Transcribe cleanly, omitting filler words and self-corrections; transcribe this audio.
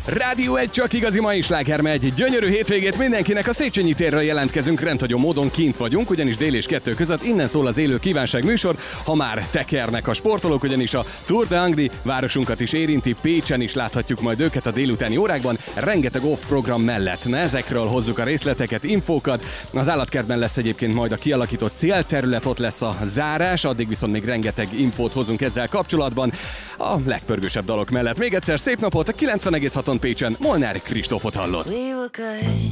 Rádió 1 csak igazi mai sláger megy. Gyönyörű hétvégét mindenkinek, a Széchenyi térről jelentkezünk, rendhagyó módon kint vagyunk, ugyanis dél és 2 között innen szól az élő kívánság műsor, ha már tekernek a sportolók, ugyanis a Tour de Hongrie városunkat is érinti, Pécsen is láthatjuk majd őket a délutáni órákban, rengeteg off program mellett. Na, ezekről hozzuk a részleteket, infókat. Az állatkertben lesz egyébként majd a kialakított célterület, ott lesz a zárás, addig viszont még rengeteg infót hozunk ezzel kapcsolatban. A legpörgősebb dalok mellett. Még egyszer szép napot, a 90,6-on Pécsen Molnár Kristófot hallott. We were good,